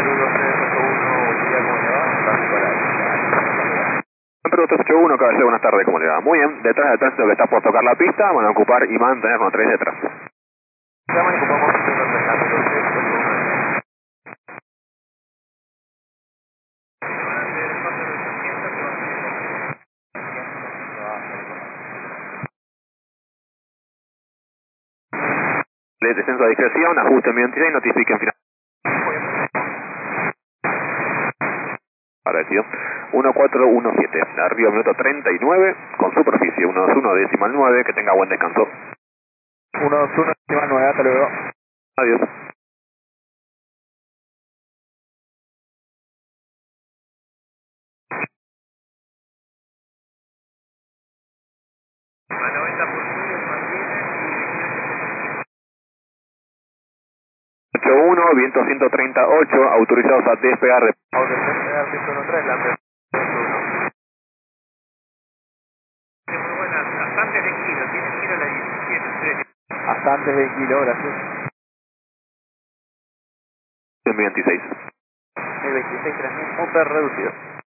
Perú 381, caballero, buenas tardes, ¿cómo le va? Muy bien, detrás del tránsito que está por tocar la pista, van a ocupar y mantenernos 3 detrás. De descenso a discreción, ajuste en 26, notifiquen final. Agradecido. 1417, arriba minuto 39, con superficie 121 decimal 9, que tenga buen descanso. 121 decimal 9, hasta luego. Adiós. A 90% mantiene y 81, viento 138, autorizados a despegar. Autorización 113, la presión 1. muy buenas, hasta antes de kilo, tiene giro la 17, Hasta antes del kilo, gracias. En 26. El 26 transmite super reducido.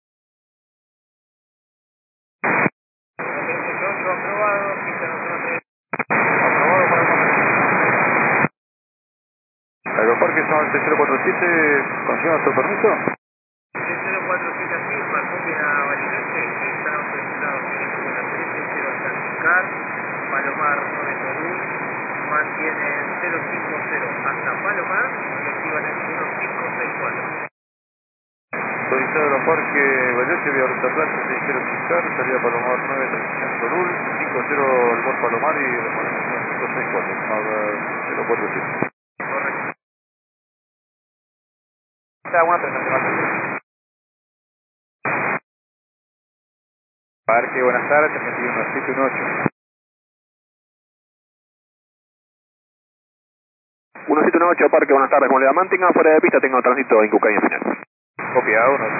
aprobado, pista nosotros Aprobado para el Aeroparque son 3047, ¿consigo nuestro permiso? 047 firma, copia validante, están autorizados con la 330 Santicar, Palomar 9 Torul, mantienen 050 hasta Palomar, y activan el 1564. Autorizado Aeroparque Bariloche, vía Ruta Plata 60 Santicar, salida Palomar 9 Transición Torul, 50 Almor Palomar y reponemos 1564, 047. Correcto. Una presente más. Parque, buenas tardes, 31718. 1718, parque, buenas tardes, ¿cómo le va? Mantengan fuera de pista, tengo tránsito en Cucaña final. Copiado, 1.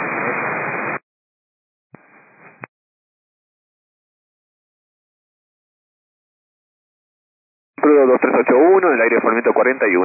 Crudo 2381, en el aire de 41.